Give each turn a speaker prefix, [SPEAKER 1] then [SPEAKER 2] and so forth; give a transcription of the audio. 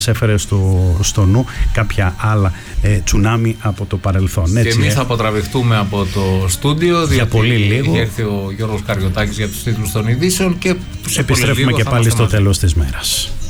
[SPEAKER 1] έφερε στο νου κάποια άλλα τσουνάμι από το παρελθόν.
[SPEAKER 2] Και εμείς θα αποτραβηχτούμε από το στούντιο
[SPEAKER 1] για πολύ λίγο.
[SPEAKER 2] Έρθει ο Γιώργος Καριωτάκης για τους τίτλους των ειδήσεων και τους
[SPEAKER 1] επιστρέφουμε και πάλι στο τέλος της μέρας.